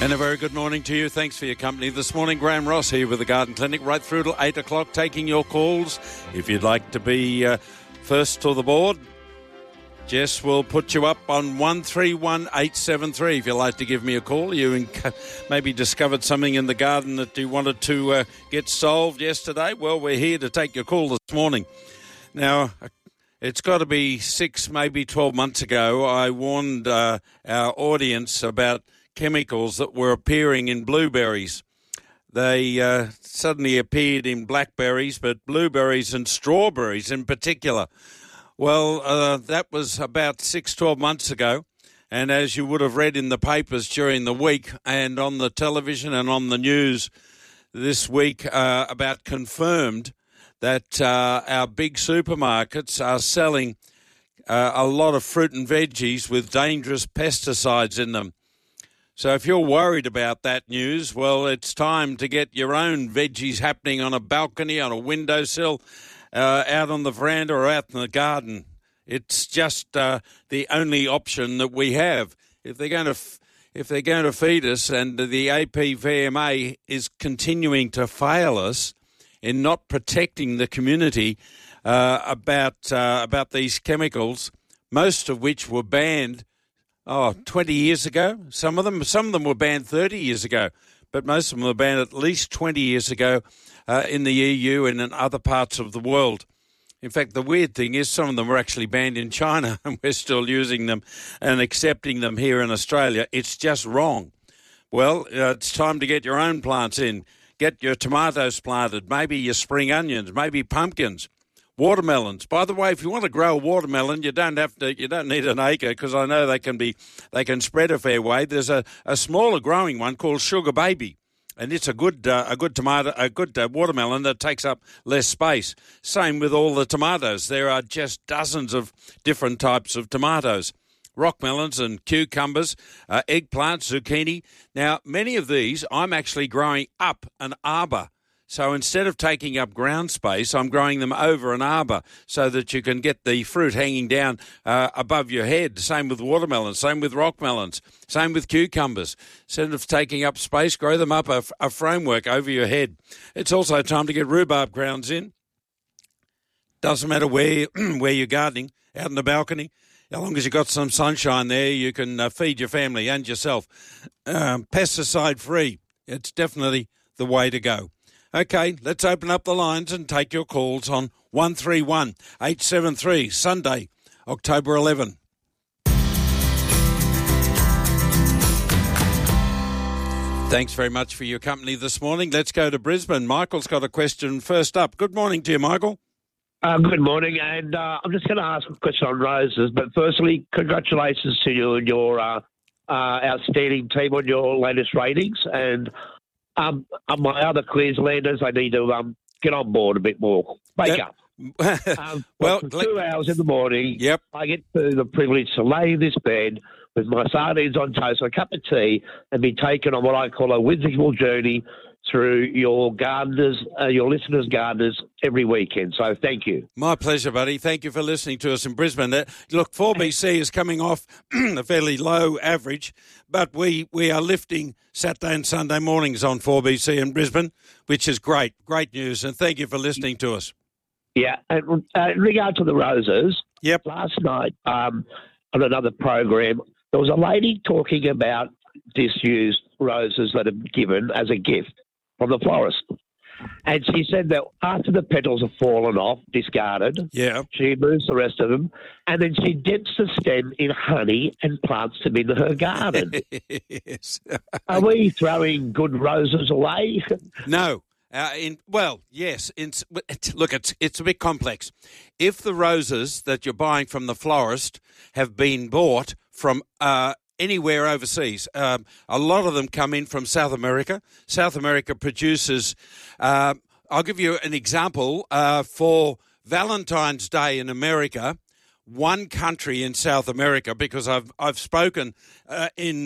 And a very good morning to you. Thanks for your company this morning. Graham Ross here with the Garden Clinic, right through till 8 o'clock, taking your calls. If you'd like to be first to the board, Jess will put you up on 131873 if you'd like to give me a call. You maybe discovered something in the garden that you wanted to get solved yesterday. Well, we're here to take your call this morning. Now, it's got to be 6, maybe 12 months ago, I warned our audience about chemicals that were appearing in blueberries. They suddenly appeared in blackberries, but blueberries and strawberries in particular. Well, that was about 12 months ago, and as you would have read in the papers during the week and on the television and on the news this week, about confirmed that our big supermarkets are selling a lot of fruit and veggies with dangerous pesticides in them. So if you're worried about that news, well, it's time to get your own veggies happening on a balcony, on a windowsill, out on the veranda or out in the garden. It's just the only option that we have. If they're going to feed us, and the APVMA is continuing to fail us in not protecting the community about these chemicals, most of which were banned 20 years ago. Some of them were banned 30 years ago, but most of them were banned at least 20 years ago in the EU and in other parts of the world. In fact, the weird thing is some of them were actually banned in China, and we're still using them and accepting them here in Australia. It's just wrong. Well, it's time to get your own plants in. Get your tomatoes planted, maybe your spring onions, maybe pumpkins. Watermelons. By the way, if you want to grow a watermelon, you don't need an acre, because I know they can spread a fair way. There's a smaller growing one called Sugar Baby, and it's a good watermelon that takes up less space. Same with all the tomatoes. There are just dozens of different types of tomatoes. Rock melons and cucumbers, eggplant, zucchini. Now, many of these I'm actually growing up an arbour. So instead of taking up ground space, I'm growing them over an arbour so that you can get the fruit hanging down above your head. Same with watermelons, same with rock melons, same with cucumbers. Instead of taking up space, grow them up a framework over your head. It's also time to get rhubarb grounds in. Doesn't matter where you're gardening, out on the balcony. As long as you've got some sunshine there, you can feed your family and yourself. Pesticide-free. It's definitely the way to go. Okay, let's open up the lines and take your calls on 131873, Sunday, October 11. Thanks very much for your company this morning. Let's go to Brisbane. Michael's got a question first up. Good morning to you, Michael. Good morning, and I'm just going to ask a question on roses, but firstly, congratulations to you and your outstanding team on your latest ratings, and my other Queenslanders, I need to get on board a bit more. Wake up. Well, 2 hours in the morning, yep. I get the privilege to lay in this bed with my sardines on toast, a cup of tea, and be taken on what I call a whimsical journey through your gardeners, your listeners' gardeners every weekend. So thank you. My pleasure, buddy. Thank you for listening to us in Brisbane. Look, 4BC is coming off a fairly low average, but we are lifting Saturday and Sunday mornings on 4BC in Brisbane, which is great. Great news, and thank you for listening to us. Yeah, and in regard to the roses, yep. Last night on another program, there was a lady talking about disused roses that are given as a gift from the florist. And she said that after the petals have fallen off, discarded, she removes the rest of them, and then she dips the stem in honey and plants them in her garden. Yes. Are we throwing good roses away? No. Yes. Look, it's a bit complex. If the roses that you're buying from the florist have been bought from anywhere overseas. A lot of them come in from South America. South America produces, I'll give you an example, for Valentine's Day in America, one country in South America, because I've spoken in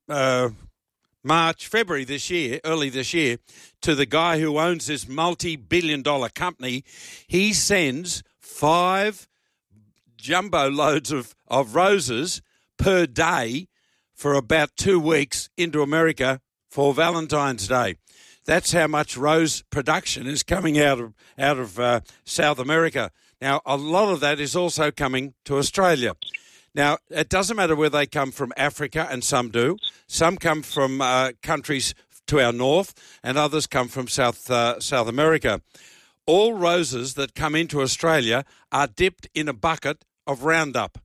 February this year, early this year, to the guy who owns this multi-billion-dollar company. He sends 5 jumbo loads of roses per day for about 2 weeks into America for Valentine's Day. That's how much rose production is coming out of South America. Now, a lot of that is also coming to Australia. Now, it doesn't matter where they come from Africa, and some do. Some come from countries to our north, and others come from South America. All roses that come into Australia are dipped in a bucket of Roundup.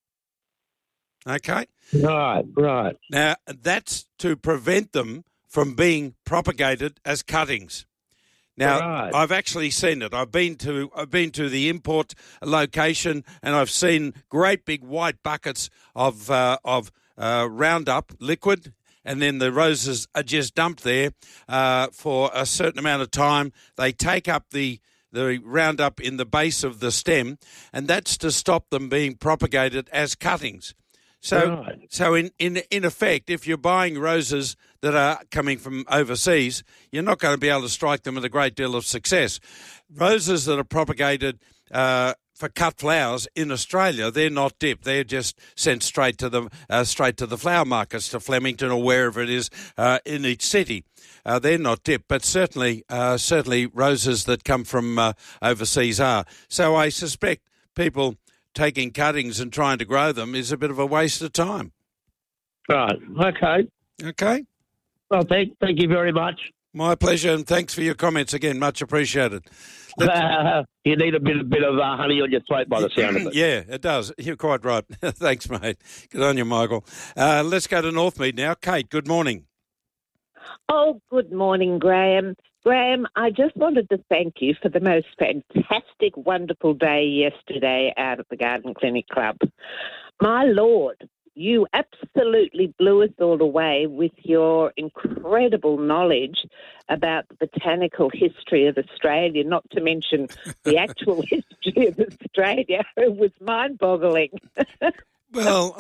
Okay? Right. Now, that's to prevent them from being propagated as cuttings. Now, Right. I've actually seen it. I've been to the import location, and I've seen great big white buckets of Roundup liquid, and then the roses are just dumped there for a certain amount of time. They take up the Roundup in the base of the stem, and that's to stop them being propagated as cuttings. So, Right. so in effect, if you're buying roses that are coming from overseas, you're not going to be able to strike them with a great deal of success. Roses that are propagated for cut flowers in Australia, they're not dipped. They're just sent straight to the flower markets, to Flemington or wherever it is in each city. They're not dipped, but certainly roses that come from overseas are. So I suspect people taking cuttings and trying to grow them is a bit of a waste of time. Right. Okay. Okay. Well, thank you very much. My pleasure, and thanks for your comments again. Much appreciated. You need a bit of honey on your throat by the sound of it. Yeah, it does. You're quite right. Thanks, mate. Good on you, Michael. Let's go to Northmead now. Kate, good morning. Oh, good morning, Graham. Graham, I just wanted to thank you for the most fantastic, wonderful day yesterday out at the Garden Clinic Club. My Lord, you absolutely blew us all away with your incredible knowledge about the botanical history of Australia, not to mention the actual history of Australia. It was mind-boggling. Well,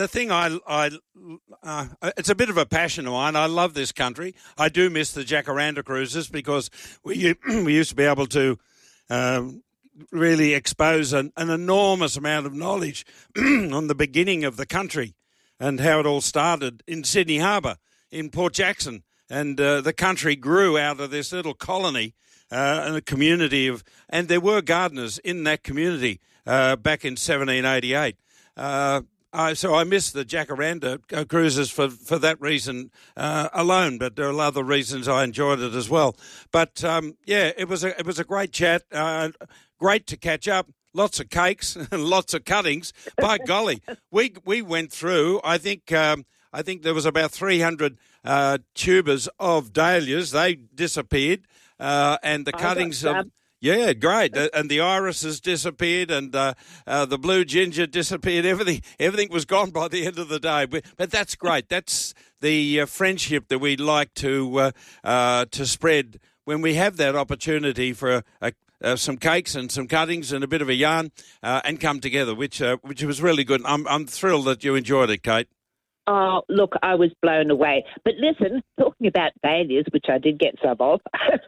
it's a bit of a passion of mine. I love this country. I do miss the Jacaranda cruises because we used to be able to really expose an enormous amount of knowledge on the beginning of the country and how it all started in Sydney Harbour, in Port Jackson. And the country grew out of this little colony and a community and there were gardeners in that community back in 1788. So I miss the Jacaranda cruises for that reason alone, but there are other reasons I enjoyed it as well. But it was a great chat. Great to catch up. Lots of cakes and lots of cuttings. By golly, we went through. I think there was about 300 tubers of dahlias. They disappeared, and the cuttings of. Yeah, great. And the irises disappeared, and the blue ginger disappeared. Everything was gone by the end of the day. But that's great. That's the friendship that we like to spread when we have that opportunity for some cakes and some cuttings and a bit of a yarn and come together, which was really good. I'm thrilled that you enjoyed it, Kate. Oh, look, I was blown away. But listen, talking about dahlias, which I did get some of,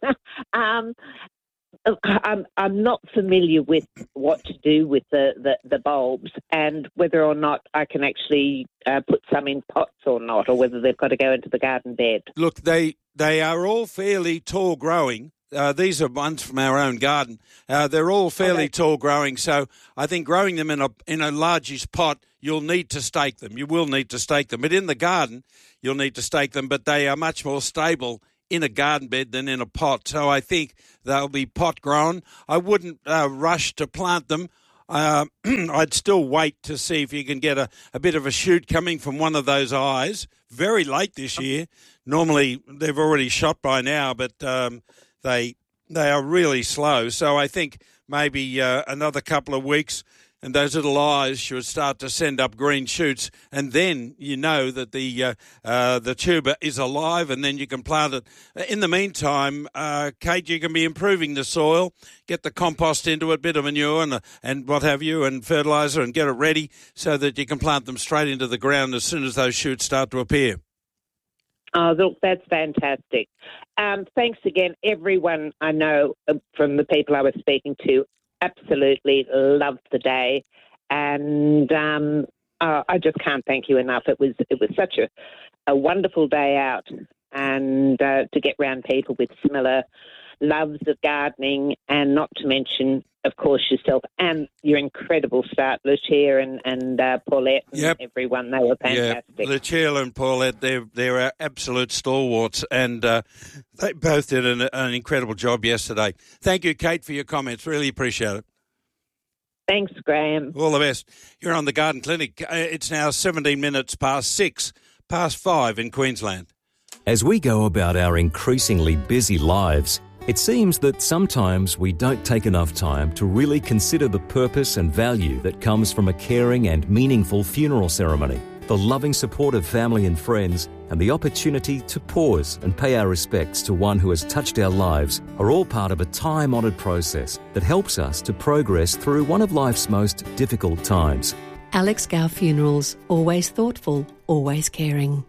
I'm not familiar with what to do with the bulbs and whether or not I can actually put some in pots or not, or whether they've got to go into the garden bed. Look, they are all fairly tall growing. These are ones from our own garden. They're all fairly tall growing, so I think growing them in a largish pot, you'll need to stake them. You will need to stake them. But in the garden, you'll need to stake them, but they are much more stable in a garden bed than in a pot. So I think they'll be pot grown. I wouldn't rush to plant them. I'd still wait to see if you can get a bit of a shoot coming from one of those eyes. Very late this year. Normally they've already shot by now, but they are really slow. So I think maybe another couple of weeks and those little eyes should start to send up green shoots, and then you know that the tuber is alive, and then you can plant it. In the meantime, Kate, you can be improving the soil, get the compost into it, bit of manure and what have you, and fertiliser, and get it ready so that you can plant them straight into the ground as soon as those shoots start to appear. Oh, look, that's fantastic. Thanks again, everyone I know from the people I was speaking to. Absolutely loved the day, and I just can't thank you enough. It was such a wonderful day out, and to get round people with similar loves of gardening, and not to mention, of course, yourself and your incredible start, Lucia and Paulette and everyone. They were fantastic. Yeah, Lucia and Paulette, they're our absolute stalwarts, and they both did an incredible job yesterday. Thank you, Kate, for your comments. Really appreciate it. Thanks, Graham. All the best. You're on the Garden Clinic. It's now 17 minutes past 5 in Queensland. As we go about our increasingly busy lives, it seems that sometimes we don't take enough time to really consider the purpose and value that comes from a caring and meaningful funeral ceremony. The loving support of family and friends and the opportunity to pause and pay our respects to one who has touched our lives are all part of a time-honoured process that helps us to progress through one of life's most difficult times. Alex Gow Funerals. Always thoughtful, always caring.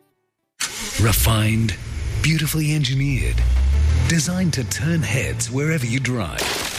Refined, beautifully engineered, designed to turn heads wherever you drive.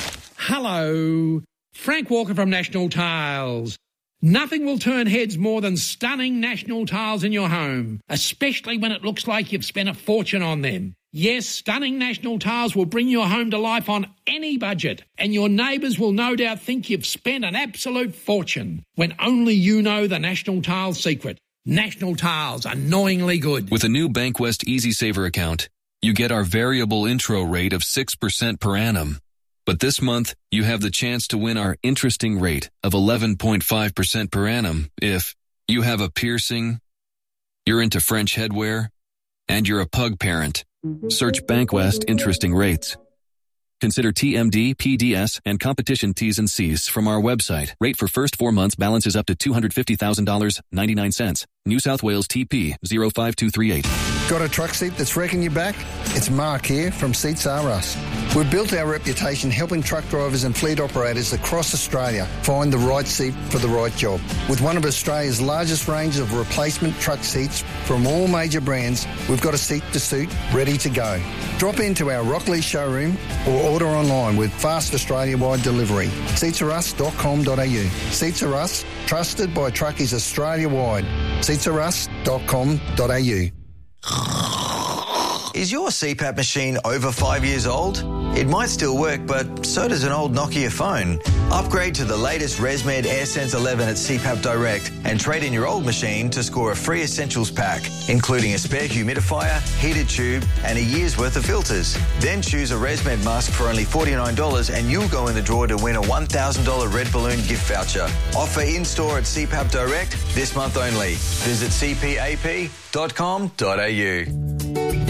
Hello, Frank Walker from National Tiles. Nothing will turn heads more than stunning National Tiles in your home, especially when it looks like you've spent a fortune on them. Yes, stunning National Tiles will bring your home to life on any budget, and your neighbours will no doubt think you've spent an absolute fortune, when only you know the National Tiles secret. National Tiles, annoyingly good. With a new Bankwest Easy Saver account, you get our variable intro rate of 6% per annum. But this month, you have the chance to win our interesting rate of 11.5% per annum if you have a piercing, you're into French headwear, and you're a pug parent. Search Bankwest Interesting Rates. Consider TMD, PDS, and competition T's and C's from our website. Rate for first 4 months balances up to $250,000, 99 cents. New South Wales TP 05238. Got a truck seat that's wrecking your back? It's Mark here from Seats R Us. We've built our reputation helping truck drivers and fleet operators across Australia find the right seat for the right job. With one of Australia's largest range of replacement truck seats from all major brands, we've got a seat to suit ready to go. Drop into our Rockley showroom or order online with fast Australia-wide delivery. Seatsarus.com.au. Seats R Us, trusted by truckies Australia-wide. Seatsarus.com.au. Is your CPAP machine over 5 years old? It might still work, but so does an old Nokia phone. Upgrade to the latest ResMed AirSense 11 at CPAP Direct and trade in your old machine to score a free essentials pack, including a spare humidifier, heated tube, and a year's worth of filters. Then choose a ResMed mask for only $49 and you'll go in the draw to win a $1,000 Red Balloon gift voucher. Offer in-store at CPAP Direct this month only. Visit cpap.com.au.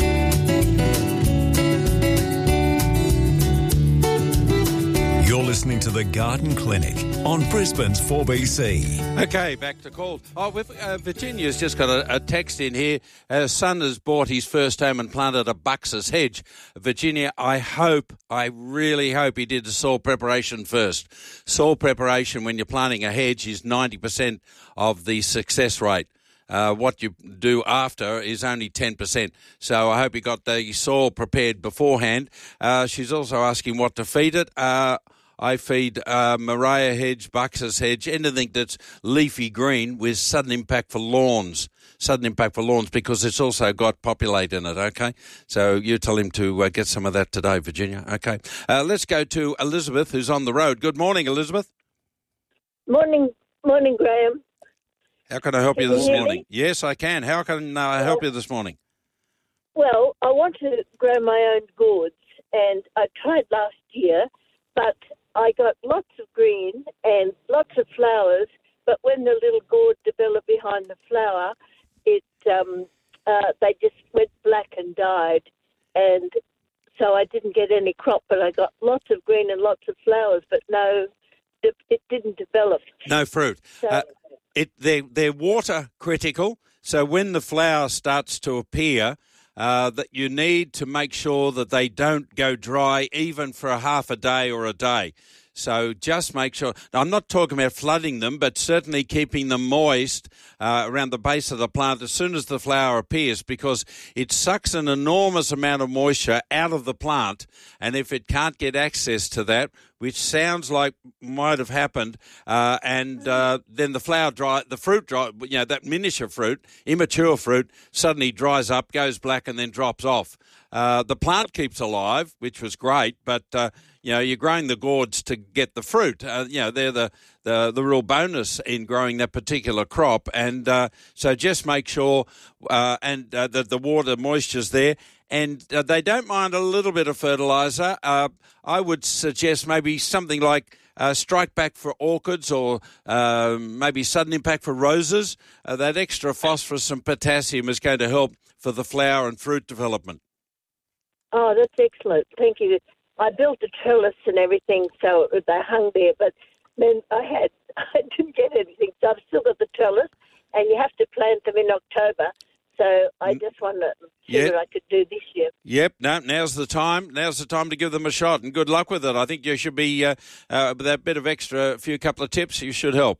You're listening to The Garden Clinic on Brisbane's 4BC. Okay, back to calls. Virginia's just got a text in here. Her son has bought his first home and planted a Buxus hedge. Virginia, I really hope he did the soil preparation first. Soil preparation when you're planting a hedge is 90% of the success rate. What you do after is only 10%. So I hope you got the soil prepared beforehand. She's also asking what to feed it. I feed Maria hedge, Buxus hedge, anything that's leafy green with sudden impact for lawns. Sudden impact for lawns because it's also got populate in it, okay? So you tell him to get some of that today, Virginia, okay? Let's go to Elizabeth, who's on the road. Good morning, Elizabeth. Morning, Graham. How can I help you this morning? Me? Yes, I can. How can I help you this morning? Well, I want to grow my own gourds, and I tried last year, but I got lots of green and lots of flowers, but when the little gourd developed behind the flower, they just went black and died, and so I didn't get any crop, but I got lots of green and lots of flowers, but no, it didn't develop. No fruit. So, they're water critical, so when the flower starts to appear, that you need to make sure that they don't go dry even for a half a day or a day. So just make sure. Now, I'm not talking about flooding them, but certainly keeping them moist around the base of the plant as soon as the flower appears, because it sucks an enormous amount of moisture out of the plant, and if it can't get access to that, which sounds like might have happened, then the fruit dry, that miniature fruit, immature fruit, suddenly dries up, goes black, and then drops off. The plant keeps alive, which was great, but you're growing the gourds to get the fruit. They're the real bonus in growing that particular crop, and so just make sure that the water moisture's there. And they don't mind a little bit of fertiliser. I would suggest maybe something like Strike Back for orchids, or maybe Sudden Impact for roses. That extra phosphorus and potassium is going to help for the flower and fruit development. Oh, that's excellent. Thank you. I built a trellis and everything, so they hung there, but then I didn't get anything, so I've still got the trellis, and you have to plant them in October. So I just wonder what I could do this year. Yep, now's the time. Now's the time to give them a shot, and good luck with it. I think you should be, with that bit of extra, couple of tips, you should help.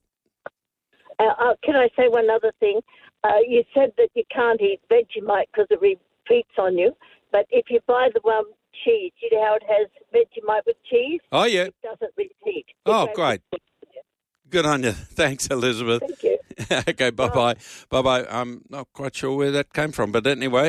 Can I say one other thing? You said that you can't eat Vegemite because it repeats on you, but if you buy the one cheese, you know how it has Vegemite with cheese? Oh, yeah. It doesn't repeat. Oh, great. Good on you. Thanks, Elizabeth. Thank you. Okay, bye-bye. Bye-bye. I'm not quite sure where that came from, but anyway,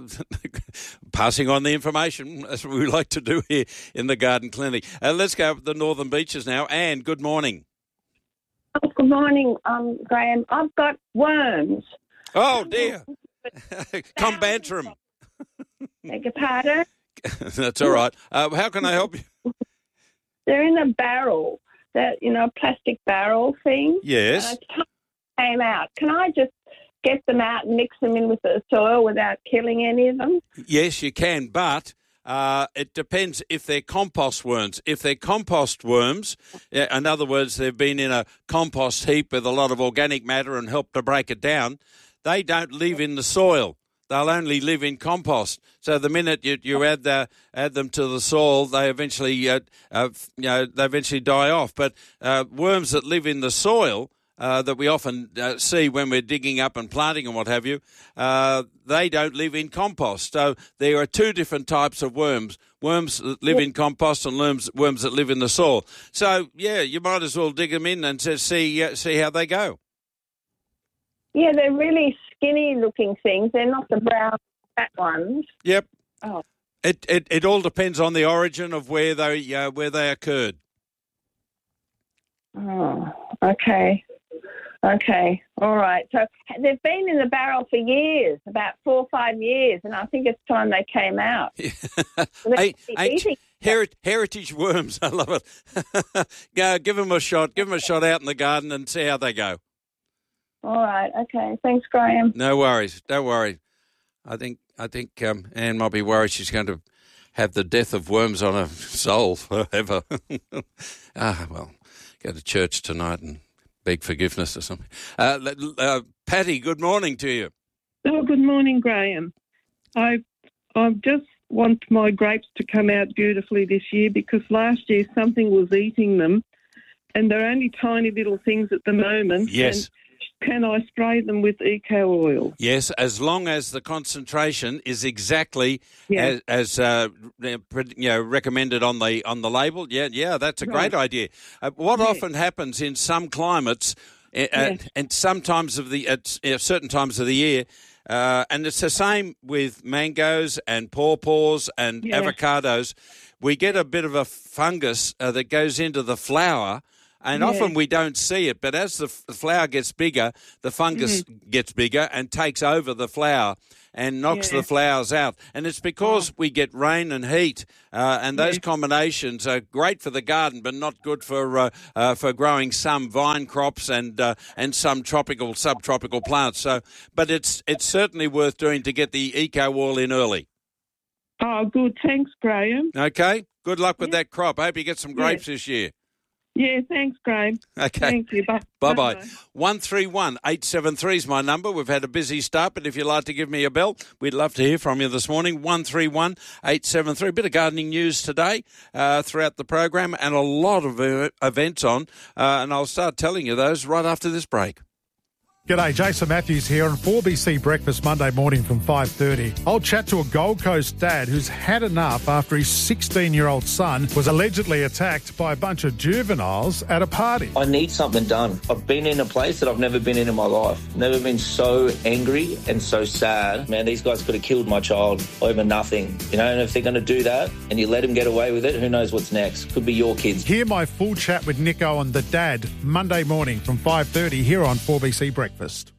passing on the information, that's what we like to do here in the Garden Clinic. Let's go up to the Northern Beaches now. Anne, good morning. Oh, good morning, Graham. I've got worms. Oh, dear. Combantrum. Beg your pardon? That's all right. How can I help you? They're in a barrel, plastic barrel thing. Yes. And I came out. Can I just get them out and mix them in with the soil without killing any of them? Yes, you can, but it depends if they're compost worms. If they're compost worms, in other words, they've been in a compost heap with a lot of organic matter and helped to break it down, they don't live in the soil. They'll only live in compost. So the minute you add them to the soil, they eventually die off. But worms that live in the soil that we often see when we're digging up and planting and what have you, they don't live in compost. So there are two different types of worms: worms that live in compost and worms that live in the soil. So you might as well dig them in and see how they go. Yeah, they're really skinny-looking things. They're not the brown fat ones. Yep. Oh. It all depends on the origin of where they occurred. Oh, okay. Okay, all right. So they've been in the barrel for years, about 4 or 5 years, and I think it's time they came out. Heritage worms, I love it. Give them a shot. Give them a shot out in the garden and see how they go. All right, okay. Thanks, Graham. No worries. Don't worry. I think Anne might be worried she's going to have the death of worms on her soul forever. Well, go to church tonight and beg forgiveness or something. Patty, good morning to you. Oh, good morning, Graham. I just want my grapes to come out beautifully this year because last year something was eating them, and they're only tiny little things at the moment. Yes. Can I spray them with eco oil? Yes, as long as the concentration is exactly as recommended on the label. Yeah, that's a great idea. What often happens in some climates, and sometimes at certain times of the year, and it's the same with mangoes and pawpaws and avocados, we get a bit of a fungus that goes into the flower. And often we don't see it, but as the flower gets bigger, the fungus gets bigger and takes over the flower and knocks the flowers out. And it's because we get rain and heat, and those combinations are great for the garden, but not good for growing some vine crops and some subtropical plants. So, but it's certainly worth doing to get the eco oil in early. Oh, good. Thanks, Graham. Okay. Good luck with that crop. I hope you get some grapes this year. Yeah, thanks, Graham. Okay. Thank you. Bye. Bye-bye. 131 873 is my number. We've had a busy start, but if you'd like to give me a bell, we'd love to hear from you this morning. 131 873. A bit of gardening news today throughout the program and a lot of events on, and I'll start telling you those right after this break. G'day, Jason Matthews here on 4BC Breakfast Monday morning from 5:30. I'll chat to a Gold Coast dad who's had enough after his 16-year-old son was allegedly attacked by a bunch of juveniles at a party. I need something done. I've been in a place that I've never been in my life. Never been so angry and so sad. Man, these guys could have killed my child over nothing. You know, and if they're going to do that and you let them get away with it, who knows what's next? Could be your kids. Hear my full chat with Nico and the dad Monday morning from 5:30 here on 4BC Breakfast.